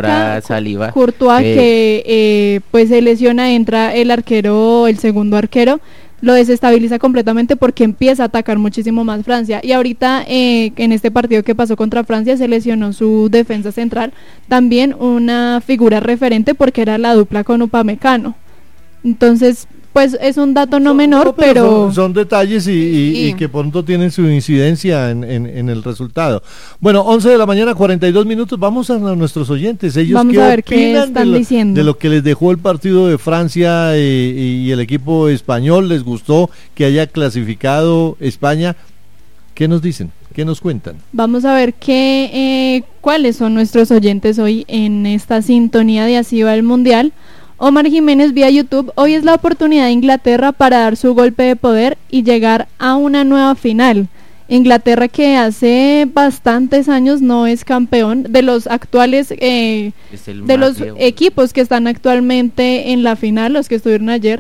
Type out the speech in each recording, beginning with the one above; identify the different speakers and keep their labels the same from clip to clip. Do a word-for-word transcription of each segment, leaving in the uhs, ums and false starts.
Speaker 1: entra Saliba,
Speaker 2: Courtois,
Speaker 1: eh,
Speaker 2: que eh, pues se lesiona, entra el arquero, el segundo arquero, lo desestabiliza completamente porque empieza a atacar muchísimo más Francia. Y ahorita eh, en este partido que pasó contra Francia se lesionó su defensa central, también una figura referente porque era la dupla con Upamecano. Entonces, pues es un dato no
Speaker 3: son,
Speaker 2: menor,
Speaker 3: no,
Speaker 2: pero...
Speaker 3: pero son, son detalles y, y,
Speaker 4: Sí.
Speaker 3: y que pronto tienen su incidencia en, en, en el resultado. Bueno, once de la mañana, cuarenta y dos minutos, vamos a nuestros oyentes. Ellos
Speaker 2: Vamos
Speaker 3: qué
Speaker 2: a ver qué
Speaker 3: opinan
Speaker 2: están
Speaker 3: de lo,
Speaker 2: diciendo.
Speaker 3: de lo que les dejó el partido de Francia eh, y el equipo español. ¿Les gustó que haya clasificado España? ¿Qué nos dicen? ¿Qué nos cuentan?
Speaker 2: Vamos a ver qué, eh, cuáles son nuestros oyentes hoy en esta sintonía de Así va el Mundial. Omar Jiménez vía YouTube: hoy es la oportunidad de Inglaterra para dar su golpe de poder y llegar a una nueva final. Inglaterra, que hace bastantes años no es campeón, de los actuales, eh, de los
Speaker 1: viejo.
Speaker 2: equipos que están actualmente en la final, los que estuvieron ayer,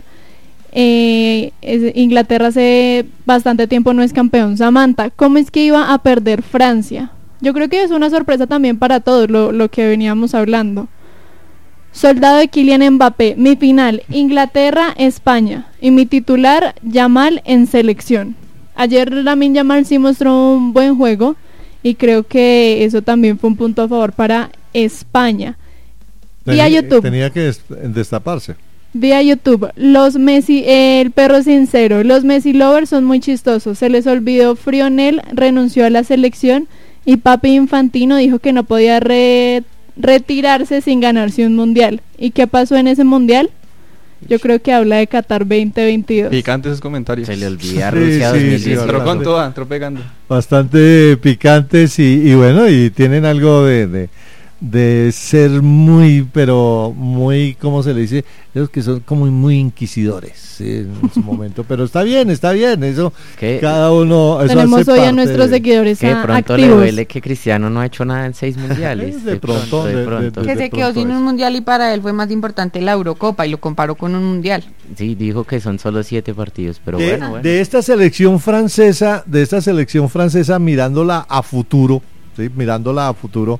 Speaker 2: eh, es, Inglaterra hace bastante tiempo no es campeón. Samantha, ¿cómo es que iba a perder Francia? Yo creo que es una sorpresa también para todos, lo, lo que veníamos hablando. Soldado de Kylian Mbappé: mi final, Inglaterra-España, y mi titular, Yamal en selección. Ayer Lamine Yamal sí mostró un buen juego y creo que eso también fue un punto a favor para España. Vía
Speaker 3: Tenía,
Speaker 2: YouTube.
Speaker 3: tenía que des- destaparse.
Speaker 2: Vía YouTube, los Messi, eh, el perro sincero, los Messi lovers son muy chistosos. Se les olvidó Frionel, renunció a la selección, y Papi Infantino dijo que no podía re- retirarse sin ganarse un mundial. ¿Y qué pasó en ese mundial? Yo creo que habla de Qatar veinte veintidós.
Speaker 5: Picantes esos comentarios.
Speaker 1: Se le olvida
Speaker 3: Sí,
Speaker 1: Rusia
Speaker 3: sí, sí,
Speaker 1: dos mil dieciocho.
Speaker 5: Entró con
Speaker 3: bastante.
Speaker 5: toda, entró pegando.
Speaker 3: Bastante picantes y, y bueno, y tienen algo de, de, de ser muy, pero muy, ¿cómo se le dice? Esos que son como muy inquisidores, sí, en su momento, pero está bien, está bien, eso,
Speaker 1: Que,
Speaker 3: cada uno, eso
Speaker 2: Tenemos
Speaker 3: hace
Speaker 2: hoy a
Speaker 3: parte
Speaker 2: nuestros
Speaker 3: de-
Speaker 2: seguidores
Speaker 1: que de
Speaker 2: a-
Speaker 1: pronto le
Speaker 2: activos.
Speaker 1: duele que Cristiano no ha hecho nada en seis mundiales.
Speaker 3: De pronto, de-
Speaker 1: de
Speaker 3: de-
Speaker 1: pronto.
Speaker 3: de-
Speaker 4: Que se quedó
Speaker 3: pronto
Speaker 4: sin
Speaker 3: eso.
Speaker 4: un mundial y para él fue más importante la Eurocopa y lo comparó con un mundial.
Speaker 1: Sí, dijo que son solo siete partidos, pero
Speaker 3: de,
Speaker 1: bueno, bueno.
Speaker 3: de esta selección francesa, de esta selección francesa, mirándola a futuro, ¿sí? mirándola a futuro,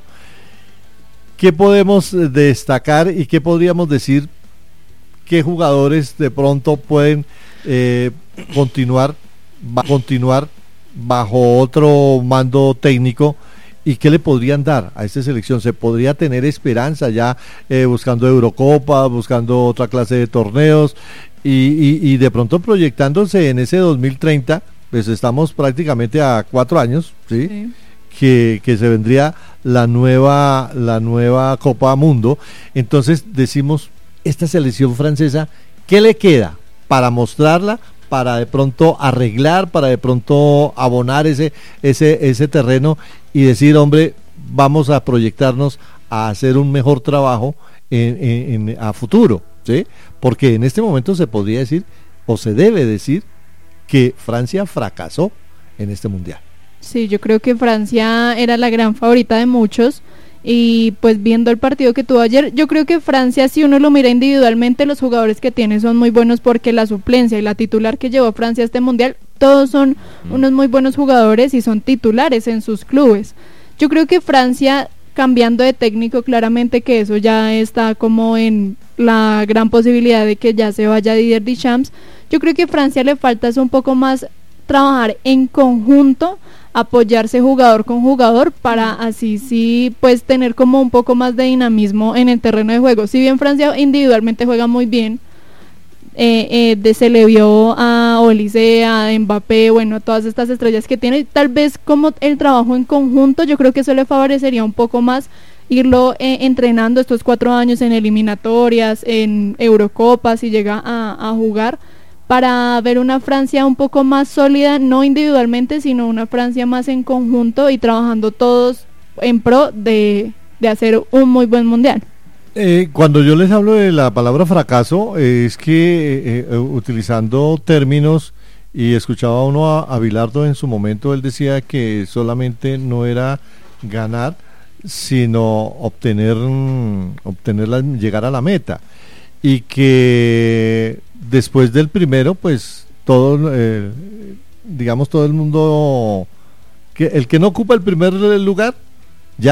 Speaker 3: ¿qué podemos eh, destacar y qué podríamos decir? ¿Qué jugadores de pronto pueden eh, continuar, va, continuar bajo otro mando técnico? ¿Y qué le podrían dar a esta selección? ¿Se podría tener esperanza ya eh, buscando Eurocopa, buscando otra clase de torneos y, y, y de pronto proyectándose en ese dos mil treinta? Pues estamos prácticamente a cuatro años, ¿sí?
Speaker 2: Sí.
Speaker 3: Que, que se vendría la nueva, la nueva Copa Mundo. Entonces decimos, esta selección francesa, ¿qué le queda para mostrarla, para de pronto arreglar, para de pronto abonar ese, ese, ese terreno y decir, hombre, vamos a proyectarnos a hacer un mejor trabajo en, en, en, a futuro, ¿sí? Porque en este momento se podría decir, o se debe decir, que Francia fracasó en este mundial.
Speaker 2: Sí, yo creo que Francia era la gran favorita de muchos, y pues viendo el partido que tuvo ayer, yo creo que Francia, si uno lo mira individualmente, los jugadores que tiene son muy buenos, porque la suplencia y la titular que llevó Francia a este mundial, todos son mm. unos muy buenos jugadores y son titulares en sus clubes. Yo creo que Francia, cambiando de técnico, claramente que eso ya está como en la gran posibilidad de que ya se vaya Didier Deschamps. Yo creo que a Francia le falta es un poco más trabajar en conjunto, apoyarse jugador con jugador, para así sí pues tener como un poco más de dinamismo en el terreno de juego. Si bien Francia individualmente juega muy bien, eh, eh, de, se le vio a Olise, a Mbappé, bueno, a todas estas estrellas que tiene, tal vez como el trabajo en conjunto, yo creo que eso le favorecería un poco más irlo eh, entrenando estos cuatro años en eliminatorias, en Eurocopas, si llega a, a jugar, para ver una Francia un poco más sólida, no individualmente, sino una Francia más en conjunto y trabajando todos en pro de, de hacer un muy buen mundial.
Speaker 3: Eh, cuando yo les hablo de la palabra fracaso, eh, es que eh, eh, utilizando términos, y escuchaba uno a, a Bilardo en su momento, él decía que solamente no era ganar, sino obtener, obtener la, llegar a la meta, y que después del primero, pues todo, eh, digamos todo el mundo, que el que no ocupa el primer lugar, ya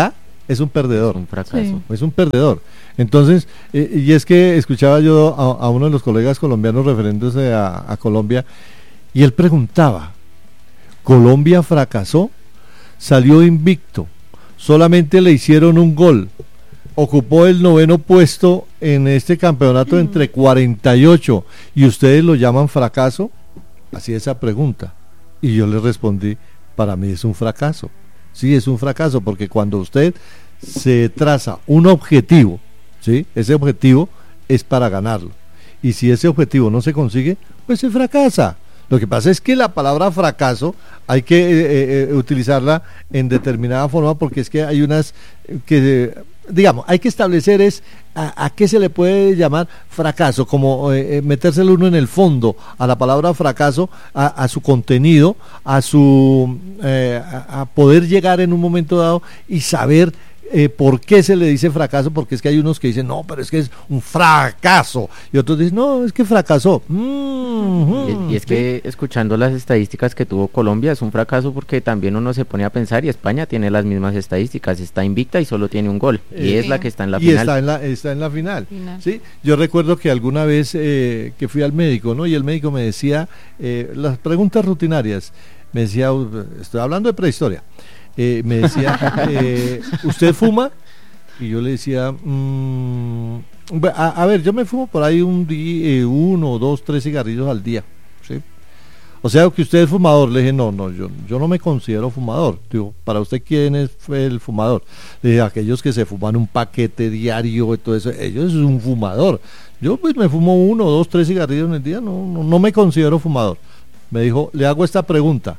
Speaker 3: es un perdedor.
Speaker 1: Un fracaso.
Speaker 2: Sí.
Speaker 3: Es un perdedor. Entonces, eh, y es que escuchaba yo a, a uno de los colegas colombianos refiriéndose a, a Colombia, y él preguntaba, ¿Colombia fracasó? Salió invicto, solamente le hicieron un gol, ocupó el noveno puesto en este campeonato entre cuarenta y ocho, ¿y ustedes lo llaman fracaso? Así esa pregunta. Y yo le respondí, para mí es un fracaso. Sí, es un fracaso, porque cuando usted se traza un objetivo, ¿sí? Ese objetivo es para ganarlo. Y si ese objetivo no se consigue, pues se fracasa. Lo que pasa es que la palabra fracaso hay que eh, eh, utilizarla en determinada forma, porque es que hay unas que, eh, digamos, hay que establecer es a, a qué se le puede llamar fracaso, como eh, metérselo uno en el fondo a la palabra fracaso, a, a su contenido, a su eh, a, a poder llegar en un momento dado y saber Eh, ¿por qué se le dice fracaso? Porque es que hay unos que dicen, no, pero es que es un fracaso, y otros dicen, no, es que fracasó. Mm-hmm.
Speaker 1: Y, y es que escuchando las estadísticas que tuvo Colombia es un fracaso, porque también uno se pone a pensar y España tiene las mismas estadísticas, está invicta y solo tiene un gol, y
Speaker 3: Eh,
Speaker 1: es la que está en la
Speaker 3: y
Speaker 1: final.
Speaker 3: está en la, está en la final,
Speaker 4: Final.
Speaker 3: ¿sí? Yo recuerdo que alguna vez eh, que fui al médico, ¿no? Y el médico me decía, eh, las preguntas rutinarias, me decía, estoy hablando de prehistoria, Eh, me decía, eh, ¿usted fuma? Y yo le decía, mmm, a, a ver, yo me fumo por ahí un día, eh, uno, dos, tres cigarrillos al día, ¿sí? O sea, que usted es fumador. Le dije, no, no, yo, yo no me considero fumador. Digo, ¿para usted quién es el fumador? Le dije, aquellos que se fuman un paquete diario y todo eso, ellos es un fumador. Yo pues me fumo uno, dos, tres cigarrillos en el día, no, no, no me considero fumador. Me dijo, le hago esta pregunta.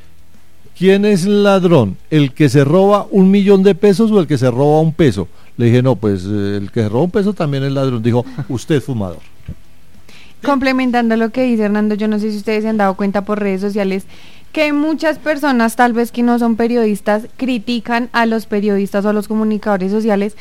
Speaker 3: ¿Quién es ladrón? ¿El que se roba un millón de pesos o el que se roba un peso? Le dije, no, pues eh, el que se roba un peso también es ladrón. Dijo, usted es fumador.
Speaker 4: Complementando lo que dice Hernando, yo no sé si ustedes se han dado cuenta por redes sociales que muchas personas, tal vez que no son periodistas, critican a los periodistas o a los comunicadores sociales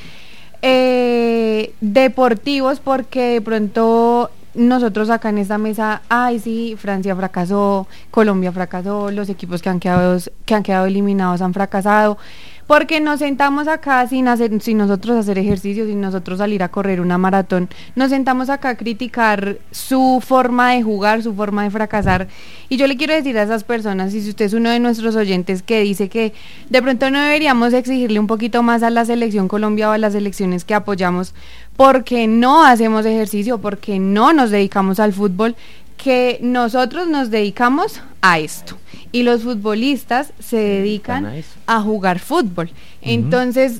Speaker 4: eh, deportivos, porque de pronto nosotros acá en esta mesa, ay sí, Francia fracasó, Colombia fracasó, los equipos que han quedado que han quedado eliminados han fracasado, porque nos sentamos acá sin hacer, sin nosotros hacer ejercicio, sin nosotros salir a correr una maratón, nos sentamos acá a criticar su forma de jugar, su forma de fracasar. Y yo le quiero decir a esas personas, y si usted es uno de nuestros oyentes que dice que de pronto no deberíamos exigirle un poquito más a la selección Colombia o a las selecciones que apoyamos, porque no hacemos ejercicio, porque no nos dedicamos al fútbol, que nosotros nos dedicamos a esto y los futbolistas se dedican
Speaker 1: a eso.
Speaker 4: a jugar fútbol. Entonces,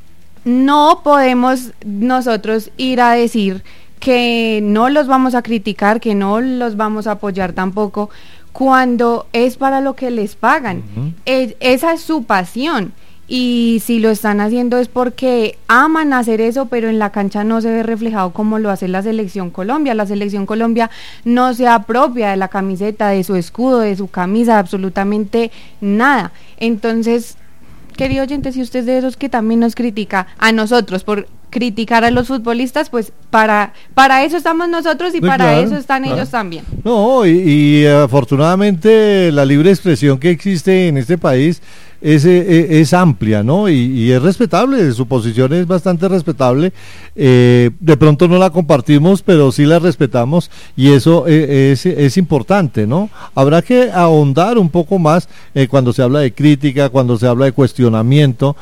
Speaker 4: no podemos nosotros ir a decir que no los vamos a criticar, que no los vamos a apoyar tampoco, cuando es para lo que les pagan.
Speaker 3: Uh-huh.
Speaker 4: Es, esa es su pasión. Y si lo están haciendo es porque aman hacer eso, pero en la cancha no se ve reflejado como lo hace la selección Colombia. La selección Colombia no se apropia de la camiseta, de su escudo, de su camisa, absolutamente nada. Entonces, querido oyente, si usted es de esos que también nos critica a nosotros por criticar a los futbolistas, pues para para eso estamos nosotros y
Speaker 3: Sí,
Speaker 4: para
Speaker 3: claro,
Speaker 4: eso están
Speaker 3: claro.
Speaker 4: ellos también.
Speaker 3: No, y, y afortunadamente la libre expresión que existe en este país es, es, es amplia, ¿no? Y, y es respetable, su posición es bastante respetable. Eh, de pronto no la compartimos, pero sí la respetamos, y eso es, es, es importante, ¿no? Habrá que ahondar un poco más eh, cuando se habla de crítica, cuando se habla de cuestionamiento,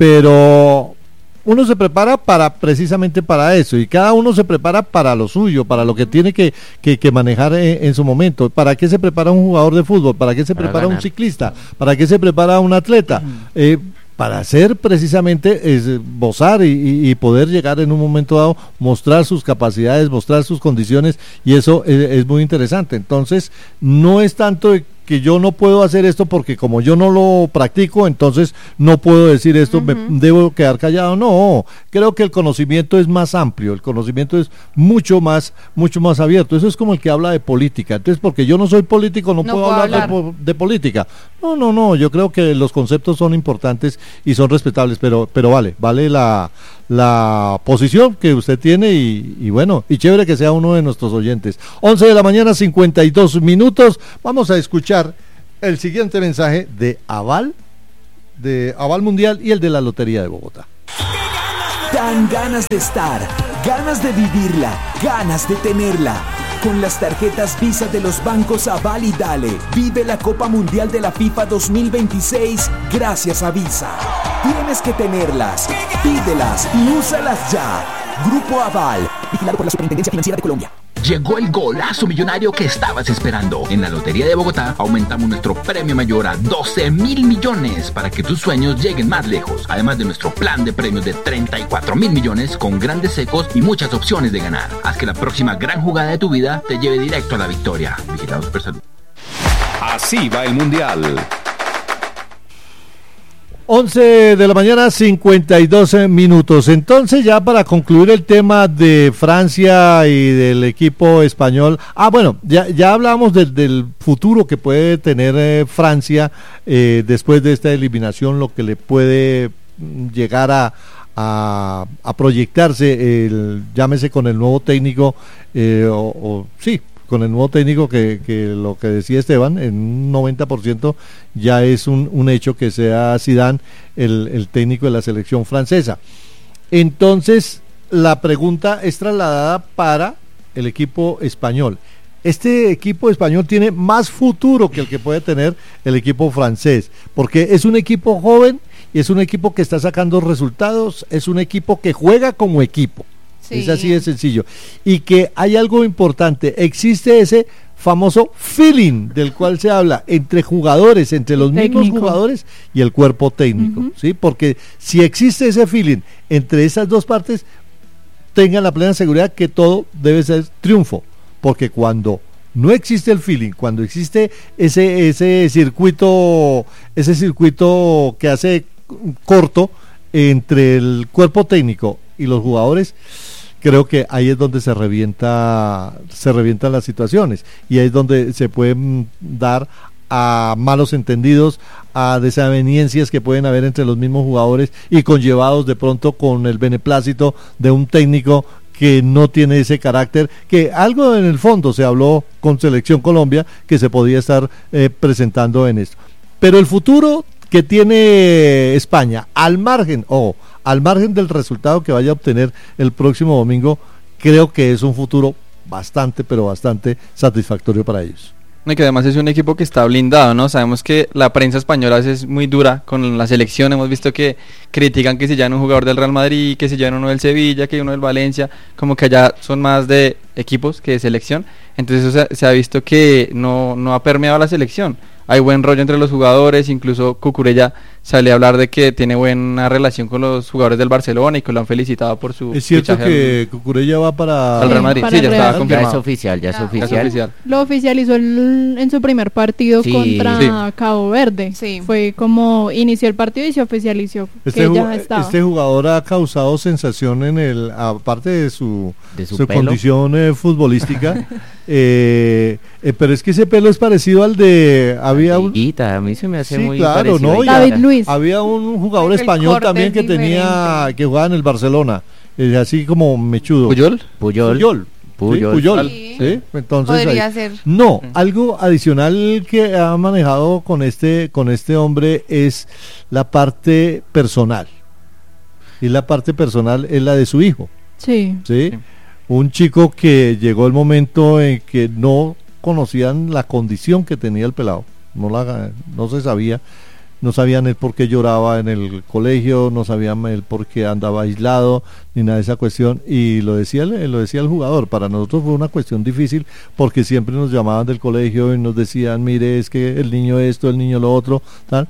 Speaker 3: pero uno se prepara para precisamente para eso, y cada uno se prepara para lo suyo, para lo que tiene que, que, que manejar en, en su momento. ¿Para qué se prepara un jugador de fútbol? ¿Para qué se
Speaker 1: Para
Speaker 3: prepara
Speaker 1: ganar.
Speaker 3: un ciclista? ¿Para qué se prepara un atleta? Eh, para hacer precisamente es gozar y, y, y poder llegar en un momento dado, mostrar sus capacidades, mostrar sus condiciones, y eso es, es muy interesante. Entonces, no es tanto de que yo no puedo hacer esto porque como yo no lo practico, entonces no puedo decir esto, uh-huh. me debo quedar callado. No, creo que el conocimiento es más amplio, el conocimiento es mucho más, mucho más abierto. Eso es como el que habla de política. Entonces, porque yo no soy político, no,
Speaker 4: No
Speaker 3: puedo,
Speaker 4: puedo
Speaker 3: hablar,
Speaker 4: hablar.
Speaker 3: De, de política. No, no, no, yo creo que los conceptos son importantes y son respetables, pero, pero vale, vale la, la posición que usted tiene, y, y bueno, y chévere que sea uno de nuestros oyentes. once de la mañana, cincuenta y dos minutos. Vamos a escuchar el siguiente mensaje de Aval, de Aval Mundial, y el de la Lotería de Bogotá.
Speaker 5: Dan ganas de estar, ganas de vivirla, ganas de tenerla. Con las tarjetas Visa de los bancos Aval y Dale, vive la Copa Mundial de la FIFA dos mil veintiséis gracias a Visa. Tienes que tenerlas, pídelas y úsalas ya. Grupo Aval, vigilado por la Superintendencia Financiera de Colombia.
Speaker 6: Llegó el golazo millonario que estabas esperando. En la Lotería de Bogotá aumentamos nuestro premio mayor a doce mil millones para que tus sueños lleguen más lejos. Además de nuestro plan de premios de treinta y cuatro mil millones con grandes secos y muchas opciones de ganar. Haz que la próxima gran jugada de tu vida te lleve directo a la victoria. Vigilado Supersalud.
Speaker 7: Así va el Mundial.
Speaker 3: once de la mañana, cincuenta y dos minutos. Entonces, ya para concluir el tema de Francia y del equipo español. Ah, bueno, ya, ya hablamos del, del futuro que puede tener eh, Francia eh, después de esta eliminación, lo que le puede llegar a, a, a proyectarse, el, llámese con el nuevo técnico, eh, o, o sí, con el nuevo técnico, que, que lo que decía Esteban, en un noventa por ciento ya es un, un hecho que sea Zidane el, el técnico de la selección francesa. Entonces, la pregunta es trasladada para el equipo español. Este equipo español tiene más futuro que el que puede tener el equipo francés, porque es un equipo joven y es un equipo que está sacando resultados, es un equipo que juega como equipo. Sí. Es así de sencillo. Y que hay algo importante, existe ese famoso feeling del cual se habla entre jugadores, entre los técnico. mismos jugadores y el cuerpo técnico, uh-huh. ¿sí? Porque si existe ese feeling entre esas dos partes, tengan la plena seguridad que todo debe ser triunfo, porque cuando no existe el feeling, cuando existe ese ese circuito, ese circuito que hace corto entre el cuerpo técnico y los jugadores, creo que ahí es donde se revienta se revientan las situaciones, y ahí es donde se pueden dar a malos entendidos, a desavenencias que pueden haber entre los mismos jugadores y conllevados de pronto con el beneplácito de un técnico que no tiene ese carácter, que algo en el fondo se habló con Selección Colombia que se podía estar eh, presentando en esto. Pero el futuro que tiene España, al margen, o oh, al margen del resultado que vaya a obtener el próximo domingo, creo que es un futuro bastante, pero bastante satisfactorio para ellos.
Speaker 8: Y que además es un equipo que está blindado, ¿no? Sabemos que la prensa española es muy dura con la selección. Hemos visto que critican que se llevan un jugador del Real Madrid, que se llevan uno del Sevilla, que uno del Valencia, como que allá son más de equipos que de selección. Entonces eso se, se ha visto que no, no ha permeado la selección. Hay buen rollo entre los jugadores, incluso Cucurella sale a hablar de que tiene buena relación con los jugadores del Barcelona y que lo han felicitado por su
Speaker 3: ¿Es cierto que al, Cucurella va para
Speaker 8: el Real Madrid?
Speaker 2: Para
Speaker 8: sí, ya
Speaker 2: Real.
Speaker 8: estaba confirmado.
Speaker 1: Ya es oficial, ya es
Speaker 2: ya.
Speaker 1: oficial.
Speaker 8: Ya es oficial.
Speaker 2: Lo oficializó el, en su primer partido sí. contra sí. Cabo Verde. Sí. Fue como inició el partido y se oficializó
Speaker 3: este
Speaker 2: que
Speaker 3: ju-
Speaker 2: ya estaba.
Speaker 3: Este jugador ha causado sensación en el, aparte de su,
Speaker 1: de su,
Speaker 3: su
Speaker 1: pelo.
Speaker 3: condición eh, futbolística, eh, eh, pero es que ese pelo es parecido al de había un,
Speaker 1: Higuita, a mí se me hace
Speaker 3: sí,
Speaker 1: muy
Speaker 3: claro,
Speaker 1: parecido
Speaker 3: ¿no?
Speaker 2: David Luis.
Speaker 3: Había un jugador el español también que diferente. tenía que jugaba en el Barcelona, eh, así como mechudo.
Speaker 8: ¿Puyol?
Speaker 1: Puyol.
Speaker 3: Puyol.
Speaker 1: Puyol.
Speaker 3: Sí, Puyol.
Speaker 4: Sí.
Speaker 3: ¿Sí? Entonces,
Speaker 4: podría
Speaker 3: ahí.
Speaker 4: ser.
Speaker 3: No, algo adicional que ha manejado con este con este hombre es la parte personal. Y la parte personal es la de su hijo.
Speaker 2: Sí.
Speaker 3: ¿Sí?
Speaker 8: Sí.
Speaker 3: Un chico que llegó el momento en que no conocían la condición que tenía el pelado. No la no se sabía. No sabían el por qué lloraba en el colegio, no sabían el por qué andaba aislado, ni nada de esa cuestión, y lo decía, lo decía el jugador. Para nosotros fue una cuestión difícil, porque siempre nos llamaban del colegio y nos decían, mire, es que el niño esto, el niño lo otro, tal,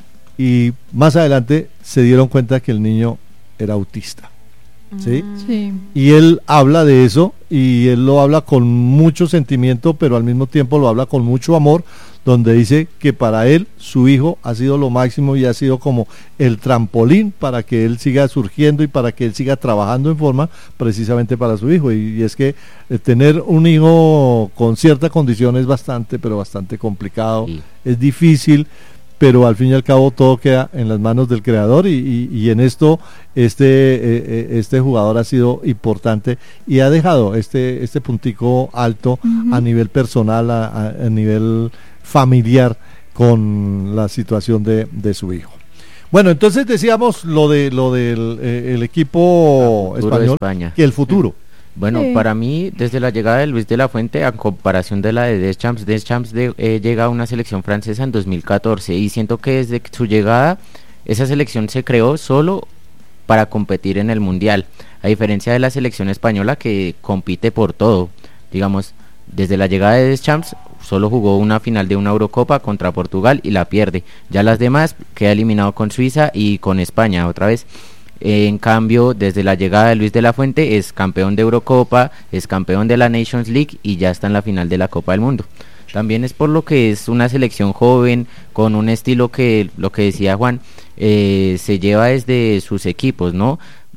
Speaker 3: y más adelante se dieron cuenta que el niño era autista, ¿sí?
Speaker 2: Sí.
Speaker 3: Y él habla de eso, y él lo habla con mucho sentimiento, pero al mismo tiempo lo habla con mucho amor, donde dice que para él su hijo ha sido lo máximo y ha sido como el trampolín para que él siga surgiendo y para que él siga trabajando en forma precisamente para su hijo. Y, y es que eh, tener un hijo con cierta condición es bastante, pero bastante complicado, sí. Es difícil, pero al fin y al cabo todo queda en las manos del creador, y, y, y en esto este eh, este jugador ha sido importante y ha dejado este este puntico alto uh-huh. a nivel personal, a, a, a nivel familiar con la situación de, de su hijo. Bueno, entonces decíamos lo de lo del eh, el equipo
Speaker 1: Futuro de
Speaker 3: español,
Speaker 1: España.
Speaker 3: que el futuro.
Speaker 1: Bueno,
Speaker 2: Sí.
Speaker 1: para mí, desde la llegada de Luis de la Fuente, a comparación de la de Deschamps, Deschamps de, eh, llega a una selección francesa en dos mil catorce y siento que desde su llegada, esa selección se creó solo para competir en el Mundial, a diferencia de la selección española que compite por todo. Digamos, desde la llegada de Deschamps, solo jugó una final de una Eurocopa contra Portugal y la pierde. Ya las demás queda eliminado con Suiza y con España otra vez. En cambio, desde la llegada de Luis de la Fuente es campeón de Eurocopa, es campeón de la Nations League y ya está en la final de la Copa del Mundo. También es por lo que es una selección joven, con un estilo que, lo que decía Juan, eh, se lleva desde sus equipos, ¿no?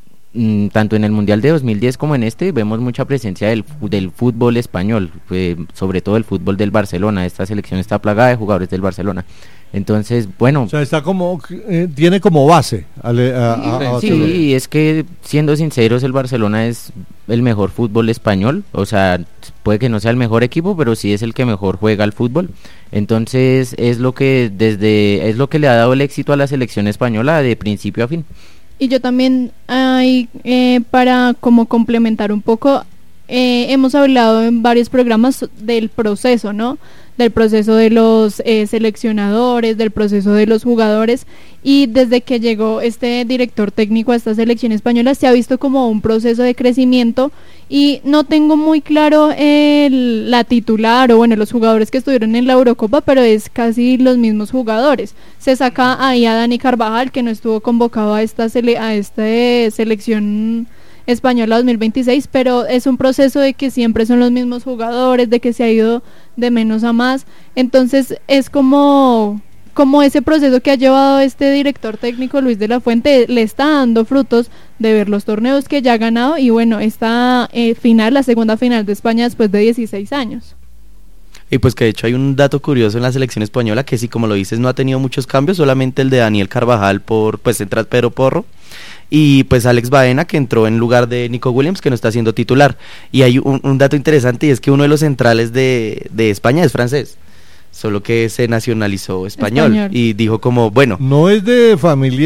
Speaker 1: Mm, tanto en el Mundial de dos mil diez como en este vemos mucha presencia del, fu- del fútbol español, eh, sobre todo el fútbol del Barcelona. Esta selección está plagada de jugadores del Barcelona. Entonces, bueno,
Speaker 3: O sea, está como eh, tiene como base ale- a- a- a-
Speaker 1: sí, es que siendo sinceros, el Barcelona es el mejor fútbol español, o sea, puede que no sea el mejor equipo, pero sí es el que mejor juega al fútbol. Entonces, es lo que desde es lo que le ha dado el éxito a la selección española de principio a fin.
Speaker 2: Y yo también, hay, eh, para como complementar un poco, eh, hemos hablado en varios programas del proceso, ¿no? Del proceso de los eh, seleccionadores, del proceso de los jugadores, y desde que llegó este director técnico a esta selección española se ha visto como un proceso de crecimiento, y no tengo muy claro el, la titular o bueno los jugadores que estuvieron en la Eurocopa, pero es casi los mismos jugadores. Se saca ahí a Dani Carvajal, que no estuvo convocado a esta sele a esta selección española dos mil veintiséis, pero es un proceso de que siempre son los mismos jugadores, de que se ha ido de menos a más. Entonces es como como ese proceso que ha llevado este director técnico Luis de la Fuente le está dando frutos, de ver los torneos que ya ha ganado y bueno, esta eh, final, la segunda final de España después de dieciséis años.
Speaker 9: Y pues que de hecho hay un dato curioso en la selección española, que sí, como lo dices, no ha tenido muchos cambios, solamente el de Daniel Carvajal por, pues entra Pedro Porro, y pues Alex Baena, que entró en lugar de Nico Williams, que no está siendo titular. Y hay un, un dato interesante, y es que uno de los centrales de, de España es francés, solo que se nacionalizó español,
Speaker 2: Español.
Speaker 9: y dijo como, bueno,
Speaker 3: No es de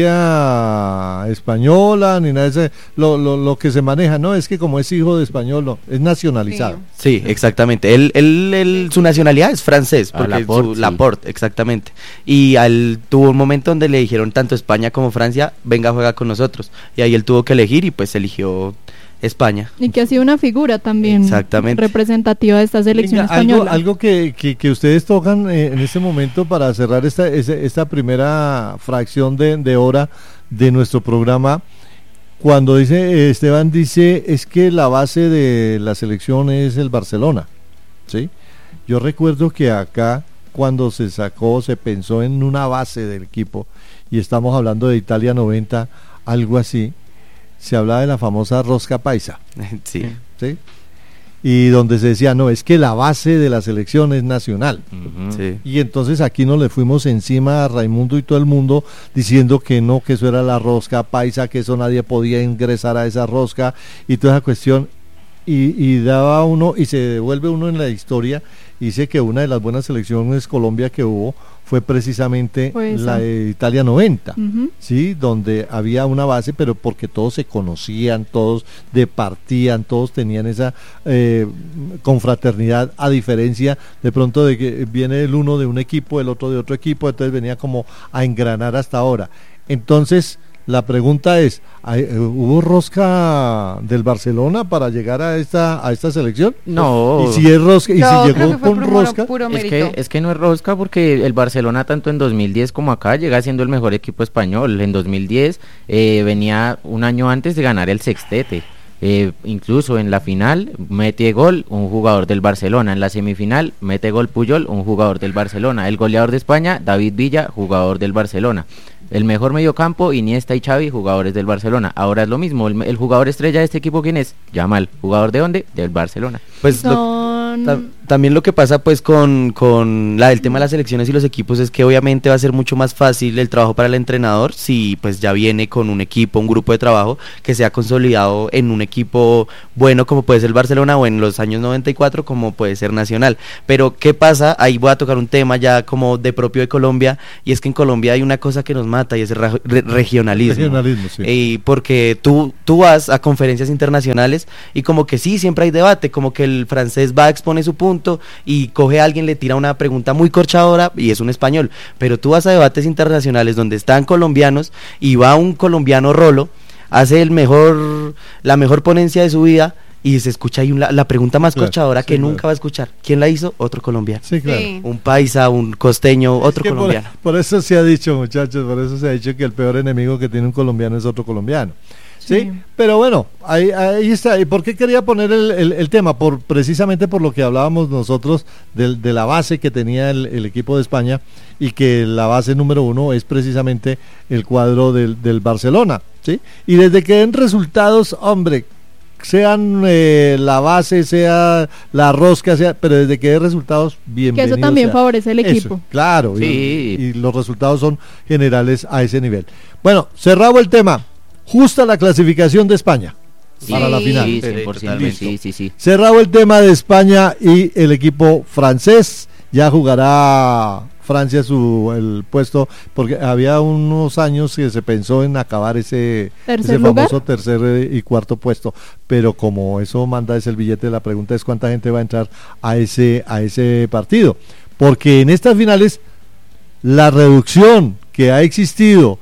Speaker 3: familia española ni nada de ese, lo, lo, lo que se maneja, no, es que como es hijo de español, no, es nacionalizado.
Speaker 9: sí, exactamente, él, él, él- su nacionalidad es francés,
Speaker 1: Ah,
Speaker 9: porque
Speaker 1: Laporte,
Speaker 9: su,
Speaker 1: sí.
Speaker 9: Laporte, exactamente, y a él tuvo un momento donde le dijeron tanto España como Francia, venga, juega con nosotros, y ahí él tuvo que elegir, y pues eligió España.
Speaker 2: Y que ha sido una figura también
Speaker 9: Exactamente.
Speaker 2: representativa de esta selección
Speaker 3: Venga, algo,
Speaker 2: española.
Speaker 3: algo que, que, que ustedes tocan eh, en este momento para cerrar esta, esta, esta primera fracción de, de hora de nuestro programa, cuando dice eh, Esteban dice es que la base de la selección es el Barcelona, ¿sí? Yo recuerdo que acá cuando se sacó, se pensó en una base del equipo, y estamos hablando de Italia noventa, algo así, se hablaba de la famosa rosca paisa,
Speaker 9: Sí.
Speaker 3: ¿sí? Y donde se decía, no, es que la base de la selección es nacional.
Speaker 1: Ujú.
Speaker 9: Sí.
Speaker 3: Y entonces aquí nos le fuimos encima a Raimundo y todo el mundo diciendo que no, que eso era la rosca paisa, que eso nadie podía ingresar a esa rosca y toda esa cuestión. Y, y daba uno, y se devuelve uno en la historia, y dice que una de las buenas selecciones Colombia que hubo fue precisamente
Speaker 2: Fue esa.
Speaker 3: la de Italia noventa.
Speaker 2: Ujú.
Speaker 3: Sí, donde había una base, pero porque todos se conocían, todos departían, todos tenían esa eh, confraternidad, a diferencia de pronto de que viene el uno de un equipo, el otro de otro equipo, entonces venía como a engranar hasta ahora. Entonces, la pregunta es, ¿hay- eh, ¿hubo rosca del Barcelona para llegar a esta a esta selección?
Speaker 1: No.
Speaker 3: Y si es rosca, y
Speaker 4: Yo
Speaker 3: si
Speaker 4: creo
Speaker 3: llegó
Speaker 4: que fue
Speaker 3: con
Speaker 4: puro-
Speaker 3: rosca,
Speaker 4: puro
Speaker 1: Es
Speaker 4: mérito.
Speaker 1: que, es que no es rosca, porque el Barcelona tanto en dos mil diez como acá llega siendo el mejor equipo español. En dos mil diez eh, venía un año antes de ganar el sextete. Eh, incluso en la final mete gol un jugador del Barcelona, en la semifinal mete gol Puyol, un jugador del Barcelona, el goleador de España, David Villa, jugador del Barcelona, el mejor mediocampo, Iniesta y Xavi, jugadores del Barcelona. Ahora es lo mismo, el, el jugador estrella de este equipo, ¿quién es? Yamal, jugador de dónde? Del Barcelona.
Speaker 9: Pues lo-
Speaker 2: Son
Speaker 9: tam- también lo que pasa pues con, con la, el tema de las selecciones y los equipos es que obviamente va a ser mucho más fácil el trabajo para el entrenador si pues ya viene con un equipo, un grupo de trabajo que se ha consolidado en un equipo bueno como puede ser el Barcelona o en los años noventa y cuatro como puede ser Nacional. Pero ¿qué pasa? Ahí voy a tocar un tema ya como de propio de Colombia, y es que en Colombia hay una cosa que nos mata y es el re- re- regionalismo.
Speaker 3: Regionalismo, sí.
Speaker 9: Y porque tú, tú vas a conferencias internacionales y como que sí, siempre hay debate, como que el francés va, expone su punto y coge a alguien, le tira una pregunta muy corchadora y es un español, pero tú vas a debates internacionales donde están colombianos y va un colombiano rolo, hace el mejor, la mejor ponencia de su vida y se escucha ahí un, la, la pregunta más
Speaker 3: Claro,
Speaker 9: corchadora
Speaker 3: sí,
Speaker 9: que
Speaker 3: claro.
Speaker 9: nunca va a escuchar. ¿Quién la hizo? Otro colombiano.
Speaker 3: Sí, claro.
Speaker 4: Sí.
Speaker 9: Un paisa, un costeño, otro
Speaker 3: Es que por-
Speaker 9: colombiano.
Speaker 3: Por, eso se ha dicho, muchachos, por eso se ha dicho que el peor enemigo que tiene un colombiano es otro colombiano. Sí,
Speaker 2: Sí.
Speaker 3: pero bueno, ahí, ahí está. ¿Y por qué quería poner el, el- el tema? Por precisamente por lo que hablábamos nosotros de, de la base que tenía el, el equipo de España, y que la base número uno es precisamente el cuadro del, del Barcelona, ¿sí? Y desde que den resultados, hombre, sean eh, la base, sea la rosca, sea, pero desde que dé resultados,
Speaker 2: Que
Speaker 3: bienvenido
Speaker 2: eso también
Speaker 3: sea.
Speaker 2: favorece al
Speaker 3: Eso,
Speaker 2: equipo.
Speaker 3: claro, y-
Speaker 1: Sí.
Speaker 3: y, los resultados son generales a ese nivel. Bueno, cerrado el tema, justa la clasificación de España
Speaker 4: Sí.
Speaker 3: para la final.
Speaker 1: Sí, cien por ciento,
Speaker 3: Listo.
Speaker 1: sí, sí, sí.
Speaker 3: Cerrado el tema de España y el equipo francés, ya jugará Francia su el puesto, porque había unos años que se pensó en acabar ese,
Speaker 2: ¿Tercer
Speaker 3: ese
Speaker 2: lugar?
Speaker 3: famoso tercer eh, y cuarto puesto, pero como eso manda es el billete, la pregunta es cuánta gente va a entrar a ese a ese partido, porque en estas finales la reducción que ha existido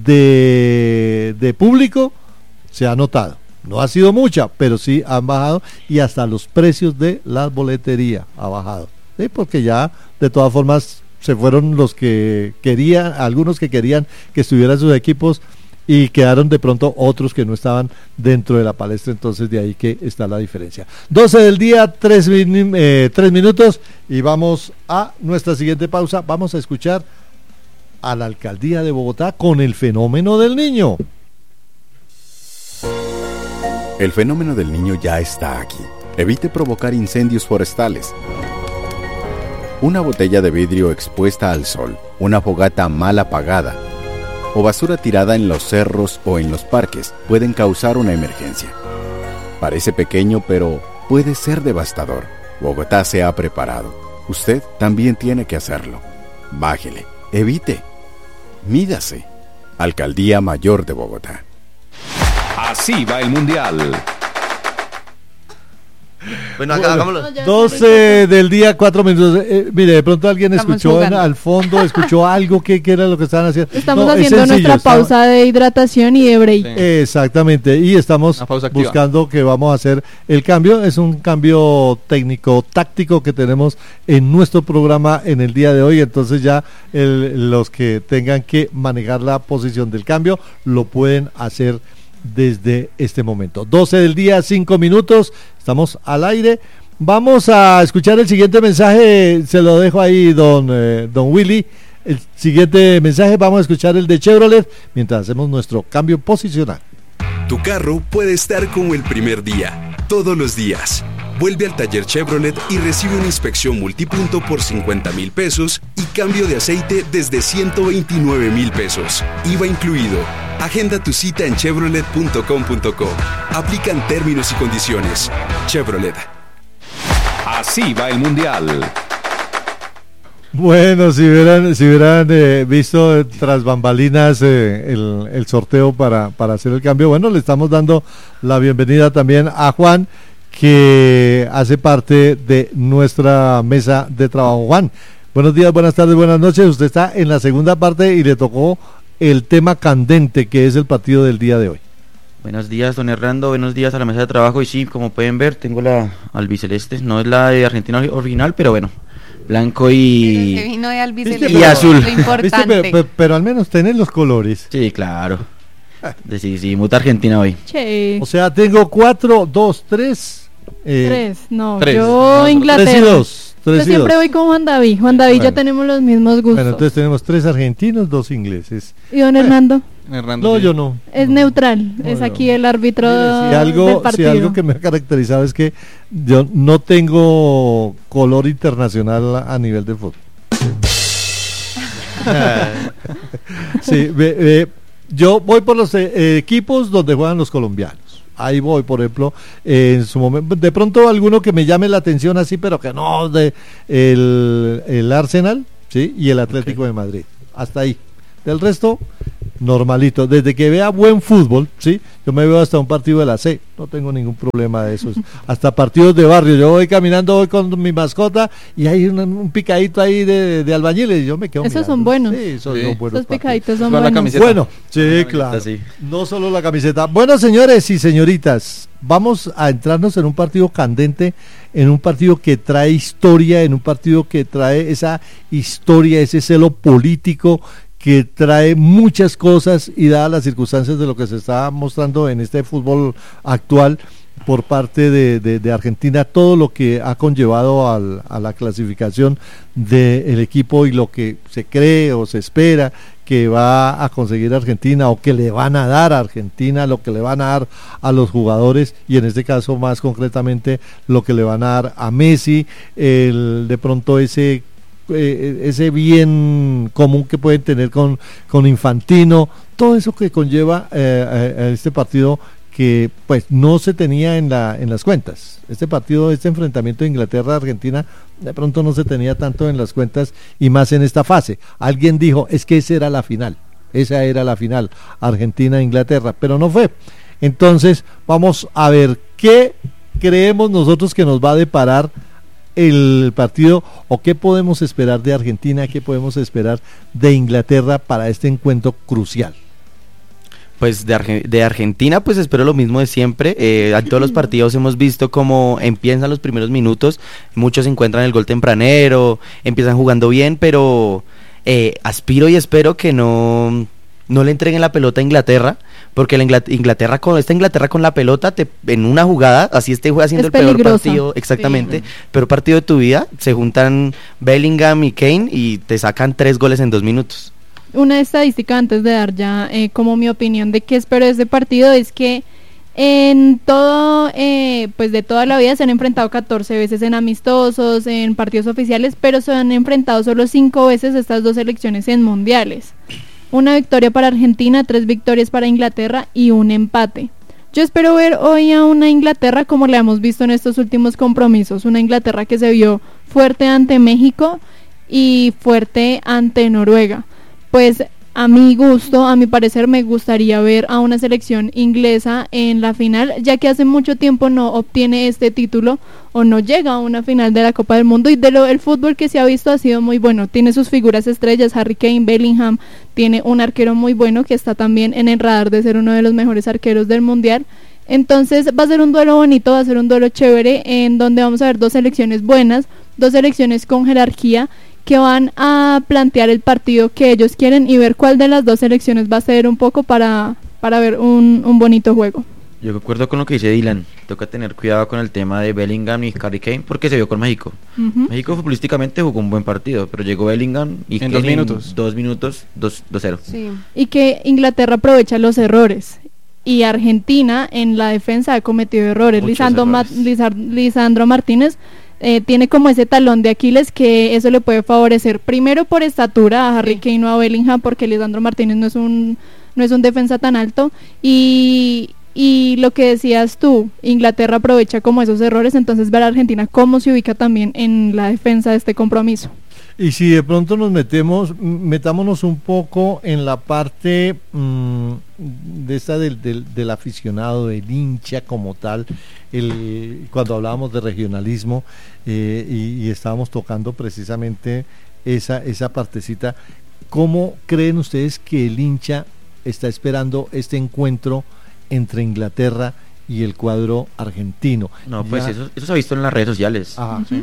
Speaker 3: de, de público se ha notado. No ha sido mucha, pero sí han bajado, y hasta los precios de la boletería ha bajado. ¿Sí? Porque ya, de todas formas, se fueron los que querían, algunos que querían que estuvieran sus equipos, y quedaron de pronto otros que no estaban dentro de la palestra. Entonces de ahí que está la diferencia. doce del día, tres minutos, y vamos a nuestra siguiente pausa. Vamos a escuchar a la alcaldía de Bogotá con el fenómeno del niño.
Speaker 10: El fenómeno del niño ya está aquí. Evite provocar incendios forestales. Una botella de vidrio expuesta al sol, una fogata mal apagada o basura tirada en los cerros o en los parques pueden causar una emergencia. Parece pequeño, pero puede ser devastador. Bogotá se ha preparado. Usted también tiene que hacerlo. Bájele, evite, mídase. Alcaldía Mayor de Bogotá.
Speaker 7: Así va el Mundial.
Speaker 9: Bueno, haga- hagámoslo.
Speaker 2: No, ya,
Speaker 3: doce del día, cuatro minutos. Eh, mire, de pronto alguien
Speaker 4: Estamos
Speaker 3: escuchó en-
Speaker 4: jugando.
Speaker 3: al fondo, escuchó algo, que, que era lo que estaban haciendo.
Speaker 2: Estamos
Speaker 3: No, es
Speaker 2: haciendo
Speaker 3: sencillo,
Speaker 2: nuestra
Speaker 3: estamos-
Speaker 2: pausa de hidratación y de break.
Speaker 8: Sí.
Speaker 3: Exactamente, y estamos
Speaker 8: Una pausa activa.
Speaker 3: buscando que vamos a hacer el cambio. Es un cambio técnico, táctico que tenemos en nuestro programa en el día de hoy. Entonces ya el- los que tengan que manejar la posición del cambio lo pueden hacer desde este momento. doce del día, cinco minutos, estamos al aire. Vamos a escuchar el siguiente mensaje, se lo dejo ahí, don, eh, don Willy. El siguiente mensaje, vamos a escuchar el de Chevrolet mientras hacemos nuestro cambio posicional.
Speaker 11: Tu carro puede estar como el primer día, todos los días. Vuelve al taller Chevrolet y recibe una inspección multipunto por cincuenta mil pesos y cambio de aceite desde ciento veintinueve mil pesos. I V A incluido. Agenda tu cita en chevrolet punto com punto co. Aplican términos y condiciones. Chevrolet.
Speaker 7: Así va el Mundial.
Speaker 3: Bueno, si hubieran, si hubieran eh, visto eh, tras bambalinas eh, el, el sorteo para, para hacer el cambio, bueno, le estamos dando la bienvenida también a Juan, que hace parte de nuestra mesa de trabajo. Juan, buenos días, buenas tardes, buenas noches. Usted está en la segunda parte y le tocó el tema candente, que es el partido del día de hoy.
Speaker 9: Buenos días, don Hernando, buenos días a la mesa de trabajo. Y sí, como pueden ver, tengo la albiceleste, no es la de Argentina original, pero bueno, blanco
Speaker 4: Pero ese
Speaker 9: y...
Speaker 4: vino de albiceleste,
Speaker 9: Y azul.
Speaker 4: Lo
Speaker 3: ¿Viste?
Speaker 4: importante.
Speaker 3: Pero, pero- pero al menos tenés los colores.
Speaker 9: Sí, claro. De, sí, sí, muta Argentina hoy.
Speaker 2: Che,
Speaker 3: O sea, tengo cuatro, dos, tres. eh,
Speaker 2: tres, no,
Speaker 8: tres.
Speaker 2: yo
Speaker 8: No,
Speaker 2: Inglaterra.
Speaker 3: Tres y dos.
Speaker 2: Yo
Speaker 3: Tres y
Speaker 2: siempre
Speaker 3: dos.
Speaker 2: voy con Juan David. Juan David,
Speaker 3: Bueno.
Speaker 2: ya tenemos los mismos gustos.
Speaker 3: Bueno, entonces tenemos tres argentinos, dos ingleses.
Speaker 2: ¿Y don Hernando?
Speaker 8: Hernando,
Speaker 3: No,
Speaker 8: sí.
Speaker 3: yo no.
Speaker 2: Es
Speaker 3: No.
Speaker 2: neutral,
Speaker 3: No,
Speaker 2: es
Speaker 3: yo-
Speaker 2: aquí el árbitro
Speaker 3: Mire, si
Speaker 2: del
Speaker 3: algo, si
Speaker 2: partido.
Speaker 3: algo que me ha caracterizado es que yo no tengo color internacional a, a nivel de fútbol. Sí, ve- ve, yo voy por los eh, equipos donde juegan los colombianos. Ahí voy, por ejemplo, eh, en su momento, de pronto alguno que me llame la atención así, pero que no, de el, el Arsenal, sí, y el Atlético de Madrid. Hasta ahí. Del resto, normalito. Desde que vea buen fútbol, sí, yo me veo hasta un partido de la C, no tengo ningún problema de esos. Hasta partidos de barrio. Yo voy caminando, voy con mi mascota y hay un, un picadito ahí de, de albañiles y yo me quedo
Speaker 2: Esos
Speaker 3: mirando.
Speaker 2: son buenos.
Speaker 3: Sí, esos
Speaker 8: Sí.
Speaker 3: son buenos
Speaker 2: Esos
Speaker 3: partidos.
Speaker 2: picaditos son
Speaker 8: Con la
Speaker 2: buenos.
Speaker 8: camiseta.
Speaker 3: Bueno, sí,
Speaker 9: camiseta,
Speaker 3: claro.
Speaker 9: sí.
Speaker 3: No solo la camiseta. Bueno, señores y señoritas, vamos a entrarnos en un partido candente, en un partido que trae historia, en un partido que trae esa historia, ese celo político, que trae muchas cosas y dadas las circunstancias de lo que se está mostrando en este fútbol actual por parte de, de- de Argentina, todo lo que ha conllevado al- a la clasificación del equipo y lo que se cree o se espera que va a conseguir Argentina o que le van a dar a Argentina, lo que le van a dar a los jugadores y en este caso más concretamente lo que le van a dar a Messi, el, de pronto ese eh, ese bien común que pueden tener con, con Infantino, todo eso que conlleva eh, a, a este partido que pues no se tenía en la en las cuentas. Este partido, este enfrentamiento de Inglaterra-Argentina de pronto no se tenía tanto en las cuentas y más en esta fase. Alguien dijo, es que esa era la final, esa era la final, Argentina-Inglaterra, pero no fue. Entonces vamos a ver qué creemos nosotros que nos va a deparar el partido o qué podemos esperar de Argentina, qué podemos esperar de Inglaterra para este encuentro crucial.
Speaker 9: Pues de, Arge- de Argentina, pues espero lo mismo de siempre. Eh, en todos los partidos hemos visto cómo empiezan los primeros minutos, muchos encuentran el gol tempranero, empiezan jugando bien, pero eh, aspiro y espero que no, no le entreguen la pelota a Inglaterra, porque la Ingla- Inglaterra con esta Inglaterra con la pelota te, en una jugada, así esté haciendo
Speaker 2: Es
Speaker 9: el peor
Speaker 2: peligrosa.
Speaker 9: partido, exactamente, peor partido de tu vida, se juntan Bellingham y Kane y te sacan tres goles en dos minutos.
Speaker 2: Una estadística antes de dar ya eh, como mi opinión de qué espero de este partido es que en todo, eh, pues de toda la vida se han enfrentado catorce veces en amistosos, en partidos oficiales, pero se han enfrentado solo cinco veces estas dos selecciones en mundiales. Una victoria para Argentina, tres victorias para Inglaterra y un empate. Yo espero ver hoy a una Inglaterra como la hemos visto en estos últimos compromisos, una Inglaterra que se vio fuerte ante México y fuerte ante Noruega. Pues a mi gusto, a mi parecer, me gustaría ver a una selección inglesa en la final, ya que hace mucho tiempo no obtiene este título o no llega a una final de la Copa del Mundo, y de lo el fútbol que se ha visto ha sido muy bueno. Tiene sus figuras estrellas, Harry Kane, Bellingham, tiene un arquero muy bueno que está también en el radar de ser uno de los mejores arqueros del mundial. Entonces va a ser un duelo bonito, va a ser un duelo chévere, en donde vamos a ver dos selecciones buenas, dos selecciones con jerarquía, que van a plantear el partido que ellos quieren y ver cuál de las dos selecciones va a ser un poco para, para ver un, un bonito juego.
Speaker 1: Yo concuerdo con lo que dice Dylan. Toca tener cuidado con el tema de Bellingham y Harry Kane porque se vio con México.
Speaker 2: Ujú.
Speaker 1: México futbolísticamente jugó un buen partido, pero llegó Bellingham y
Speaker 8: En
Speaker 1: Kane
Speaker 8: dos minutos.
Speaker 1: dos minutos, dos cero.
Speaker 4: Sí.
Speaker 2: Y que Inglaterra aprovecha los errores. Y Argentina en la defensa ha cometido errores.
Speaker 1: Muchos
Speaker 2: Lisandro, Ma-
Speaker 1: errores.
Speaker 2: Lizar- Lisandro Martínez eh, tiene como ese talón de Aquiles que eso le puede favorecer primero por estatura a Harry
Speaker 4: Sí.
Speaker 2: Kane o a Bellingham, porque Lisandro Martínez no es un no es un defensa tan alto, y y lo que decías tú, Inglaterra aprovecha como esos errores, entonces ver a Argentina cómo se ubica también en la defensa de este compromiso.
Speaker 3: Y si de pronto nos metemos, m- metámonos un poco en la parte mm, de esta del, del, del aficionado, del hincha como tal, el, cuando hablábamos de regionalismo eh, y, y estábamos tocando precisamente esa, esa partecita, ¿cómo creen ustedes que el hincha está esperando este encuentro entre Inglaterra y el cuadro argentino?
Speaker 1: No, pues
Speaker 3: Ya-
Speaker 1: eso, eso se ha visto en las redes sociales.
Speaker 3: Ajá,
Speaker 2: Ujú.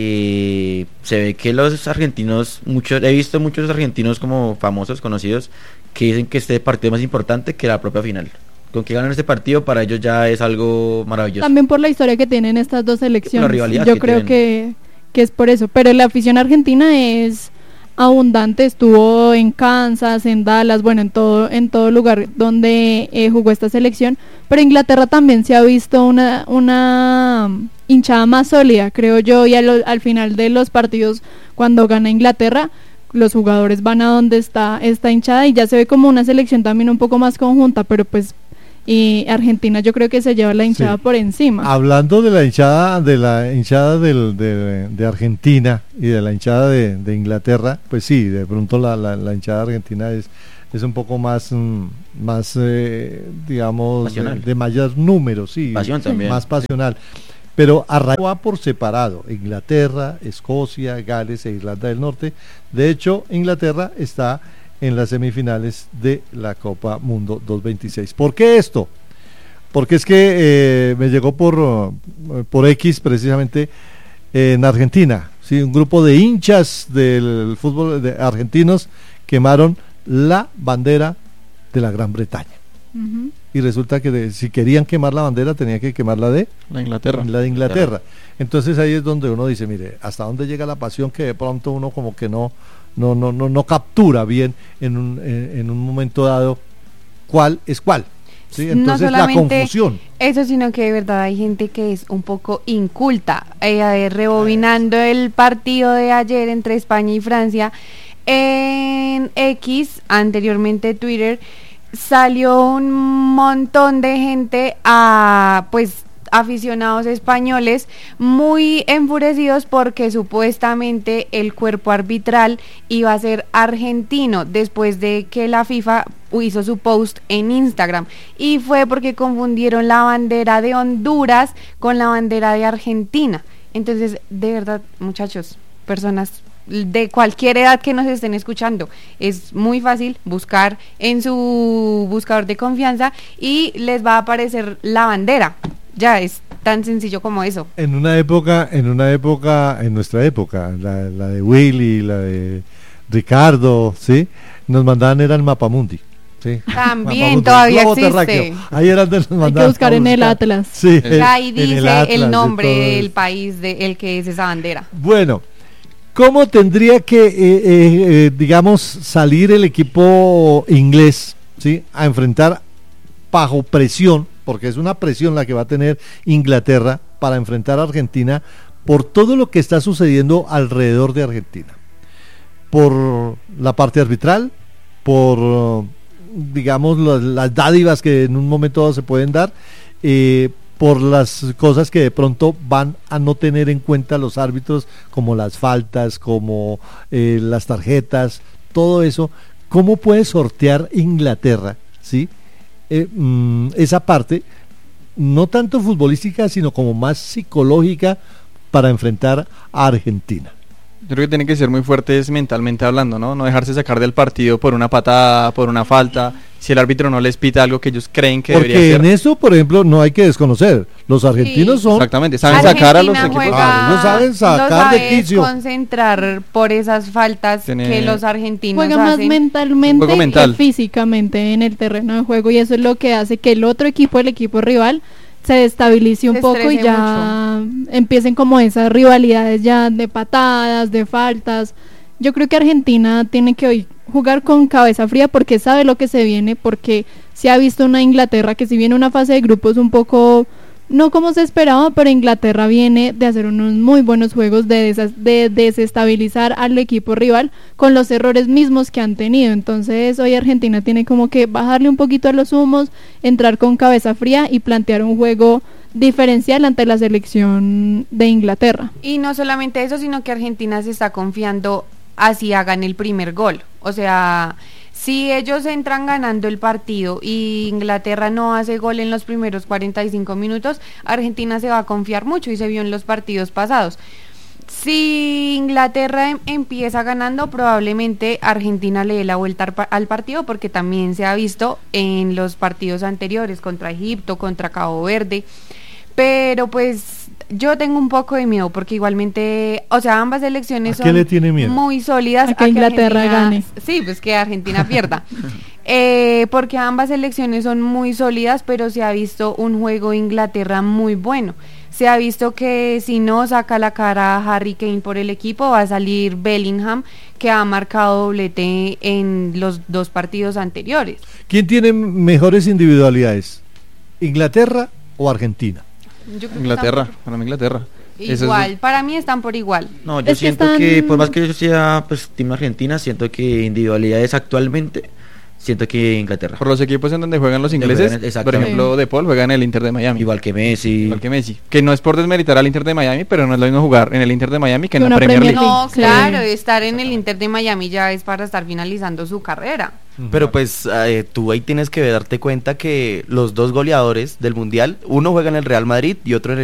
Speaker 1: Y se ve que los argentinos, muchos, he visto muchos argentinos como famosos, conocidos, que dicen que este partido es más importante que la propia final. Con que ganen este partido para ellos ya es algo maravilloso.
Speaker 2: También por la historia que tienen estas dos selecciones.
Speaker 1: La rivalidad
Speaker 2: Yo
Speaker 1: que
Speaker 2: creo
Speaker 1: tienen.
Speaker 2: que, que es por eso. Pero la afición argentina es abundante, estuvo en Kansas, en Dallas, bueno, en todo en todo lugar donde eh, jugó esta selección, pero Inglaterra también se ha visto una una hinchada más sólida, creo yo, y al, al final de los partidos, cuando gana Inglaterra, los jugadores van a donde está esta hinchada y ya se ve como una selección también un poco más conjunta, pero pues y Argentina yo creo que se lleva la hinchada sí. por encima.
Speaker 3: Hablando de la hinchada de la hinchada del, de, de Argentina y de la hinchada de, de Inglaterra, pues sí, de pronto la, la, la hinchada argentina es es un poco más más eh, digamos de, de mayor número, sí,
Speaker 1: Pasión también.
Speaker 3: Más pasional. Pero arrancó por separado, Inglaterra, Escocia, Gales e Irlanda del Norte. De hecho, Inglaterra está en las semifinales de la Copa Mundo dos mil veintiséis. ¿Por qué esto? Porque es que eh, me llegó por, por X precisamente eh, en Argentina, ¿sí? Un grupo de hinchas del fútbol de argentinos quemaron la bandera de la Gran Bretaña. Uh-huh. Y resulta que de, si querían quemar la bandera tenían que quemarla de
Speaker 8: la Inglaterra.
Speaker 3: La de Inglaterra. Entonces ahí es donde uno dice, mire, hasta dónde llega la pasión que de pronto uno como que no no no no, no captura bien en un en, en un momento dado cuál es cuál. ¿Sí? Entonces
Speaker 4: no
Speaker 3: la confusión.
Speaker 4: Eso, sino que de verdad hay gente que es un poco inculta. Eh, rebobinando el partido de ayer entre España y Francia en X, anteriormente Twitter, salió un montón de gente a pues aficionados españoles muy enfurecidos porque supuestamente el cuerpo arbitral iba a ser argentino después de que la FIFA hizo su post en Instagram, y fue porque confundieron la bandera de Honduras con la bandera de Argentina. Entonces, de verdad, muchachos, personas de cualquier edad que nos estén escuchando, es muy fácil buscar en su buscador de confianza y les va a aparecer la bandera. Ya es tan sencillo como eso.
Speaker 3: En una época, en una época, en nuestra época, la, la de Willy, la de Ricardo, ¿sí? Nos mandaban, era el Mapamundi. Sí.
Speaker 4: También
Speaker 3: Mapamundi,
Speaker 4: todavía existe.
Speaker 3: Terráqueo. Ahí era donde nos mandaban.
Speaker 2: Hay que buscar en el Atlas.
Speaker 3: Sí,
Speaker 4: ahí dice el,
Speaker 3: Atlas,
Speaker 4: el nombre del país de el que es esa bandera.
Speaker 3: Bueno, ¿cómo tendría que, eh, eh, eh, digamos, salir el equipo inglés, ¿sí? A enfrentar bajo presión, porque es una presión la que va a tener Inglaterra para enfrentar a Argentina por todo lo que está sucediendo alrededor de Argentina, por la parte arbitral, por, digamos, las, las dádivas que en un momento dado se pueden dar, eh, por las cosas que de pronto van a no tener en cuenta los árbitros, como las faltas, como eh, las tarjetas, todo eso. ¿Cómo puede sortear Inglaterra, sí? Eh, mm, esa parte, no tanto futbolística, sino como más psicológica para enfrentar a Argentina?
Speaker 8: Yo creo que tienen que ser muy fuertes mentalmente hablando, ¿no? No dejarse sacar del partido por una patada, por una falta, si el árbitro no les pita algo que ellos creen que
Speaker 3: Porque
Speaker 8: debería ser.
Speaker 3: Porque en eso, por ejemplo, no hay que desconocer. Los argentinos sí. son...
Speaker 8: Exactamente, saben Argentina sacar a los equipos.
Speaker 4: Juega,
Speaker 3: no saben sacar
Speaker 4: no sabe
Speaker 3: de quicio.
Speaker 4: concentrar por esas faltas Tiene... que los argentinos
Speaker 2: juega más
Speaker 4: hacen.
Speaker 2: mentalmente
Speaker 8: mental.
Speaker 2: que físicamente en el terreno de juego, y eso es lo que hace que el otro equipo, el equipo rival, se destabilice un
Speaker 4: se
Speaker 2: poco y ya mucho. Empiecen como esas rivalidades ya de patadas, de faltas. Yo creo que Argentina tiene que hoy jugar con cabeza fría porque sabe lo que se viene, porque se ha visto una Inglaterra que si viene una fase de grupos un poco, no como se esperaba, pero Inglaterra viene de hacer unos muy buenos juegos, de, desas, de desestabilizar al equipo rival con los errores mismos que han tenido. Entonces hoy Argentina tiene como que bajarle un poquito a los humos, entrar con cabeza fría y plantear un juego diferencial ante la selección de Inglaterra.
Speaker 4: Y no solamente eso, sino que Argentina se está confiando así hagan el primer gol. O sea, si ellos entran ganando el partido y Inglaterra no hace gol en los primeros cuarenta y cinco minutos, Argentina se va a confiar mucho, y se vio en los partidos pasados. Si Inglaterra em- empieza ganando, probablemente Argentina le dé la vuelta al, al partido, porque también se ha visto en los partidos anteriores contra Egipto, contra Cabo Verde. Pero pues yo tengo un poco de miedo, porque igualmente, o sea, ambas selecciones
Speaker 3: son
Speaker 4: le tiene miedo? muy sólidas.
Speaker 2: A que a Inglaterra
Speaker 4: Argentina,
Speaker 2: gane.
Speaker 4: Sí, pues que Argentina pierda. Eh, porque ambas selecciones son muy sólidas, pero se ha visto un juego de Inglaterra muy bueno. Se ha visto que si no saca la cara a Harry Kane por el equipo, va a salir Bellingham, que ha marcado doblete en los dos partidos anteriores.
Speaker 3: ¿Quién tiene mejores individualidades? ¿Inglaterra o Argentina?
Speaker 4: Yo creo que
Speaker 8: Inglaterra,
Speaker 4: están
Speaker 8: para mí Inglaterra.
Speaker 4: por igual, es... para mí están por igual.
Speaker 12: No, yo
Speaker 2: Es que
Speaker 12: siento
Speaker 2: están-
Speaker 12: que, por más que yo sea pues Team Argentina, siento que individualidades actualmente, siento que Inglaterra.
Speaker 8: Por los equipos en donde juegan los
Speaker 12: Donde
Speaker 8: ingleses,
Speaker 12: juegan,
Speaker 8: por
Speaker 12: exactamente.
Speaker 8: ejemplo, De Paul juega en el Inter de Miami.
Speaker 12: Igual que Messi.
Speaker 8: Igual que Messi. Que no es por desmeritar al Inter de Miami, pero no es lo mismo jugar en el Inter de Miami que en
Speaker 2: Que
Speaker 8: la
Speaker 2: una
Speaker 8: Premier
Speaker 2: Premier
Speaker 8: League.
Speaker 4: No,
Speaker 2: Sí.
Speaker 4: claro, estar en el Inter de Miami ya es para estar finalizando su carrera.
Speaker 9: Pero pues eh, tú ahí tienes que darte cuenta que los dos goleadores del Mundial, uno juega en el Real Madrid y otro en